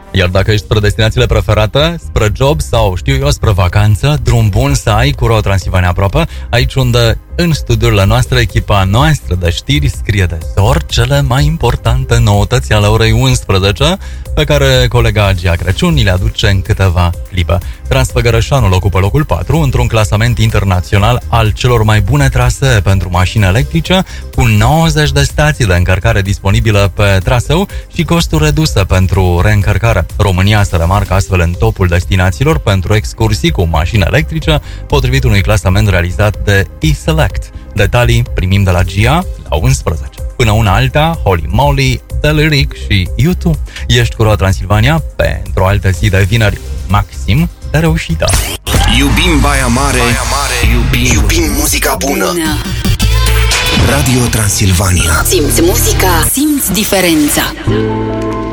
Iar dacă ești spre destinațiile preferate, spre job sau, știu eu, spre vacanță, drum bun să ai cu Ro Transilvania aproape, aici unde în studiurile noastre, echipa noastră de știri scrie de zor cele mai importante noutăți ale orei 11, pe care colega Gia Crăciun ni le aduce în câteva clipe. Transfăgărășanul ocupă locul 4 într-un clasament internațional al celor mai bune trasee pentru mașini electrice, cu 90 de stații de încărcare disponibile pe traseu și costuri reduse pentru reîncărcare. România se remarcă astfel în topul destinațiilor pentru excursii cu mașini electrice, potrivit unui clasament realizat de eSelect. Detalii primim de la Gia la 11. Până una alta, Holy Moly, Deliric și U2. Ești cu Ro Transilvania pentru o altă zi de vineri maxim de reușită. Iubim Baia Mare, iubim muzica bună. Radio Transilvania. Simți muzica, simți diferența.